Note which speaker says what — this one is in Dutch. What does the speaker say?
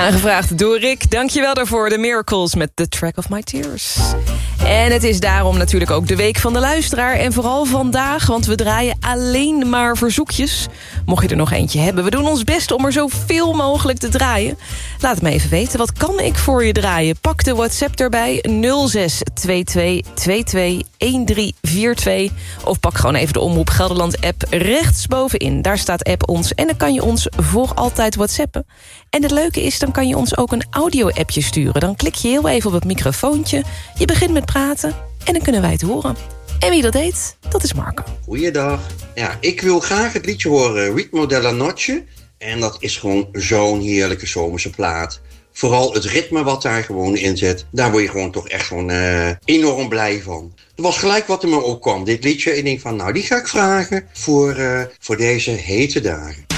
Speaker 1: Aangevraagd door Rick. Dankjewel daarvoor. The Miracles met The Track of My Tears. En het is daarom natuurlijk ook de week van de luisteraar. En vooral vandaag, want we draaien alleen maar verzoekjes. Mocht je er nog eentje hebben. We doen ons best om er zoveel mogelijk te draaien. Laat het me even weten. Wat kan ik voor je draaien? Pak de WhatsApp erbij. 0622221342. Of pak gewoon even de Omroep Gelderland-app rechtsbovenin. Daar staat app ons. En dan kan je ons voor altijd WhatsAppen. En het leuke is, dan kan je ons ook een audio-appje sturen. Dan klik je heel even op het microfoontje. Je begint met praten en dan kunnen wij het horen. En wie dat deed, dat is Marco.
Speaker 2: Goeiedag. Ja, ik wil graag het liedje horen Ritmo della Noche. En dat is gewoon zo'n heerlijke zomerse plaat. Vooral het ritme wat daar gewoon in zit. Daar word je gewoon toch echt gewoon enorm blij van. Er was gelijk wat er me opkwam, dit liedje. Ik denk van, nou, die ga ik vragen voor deze hete dagen.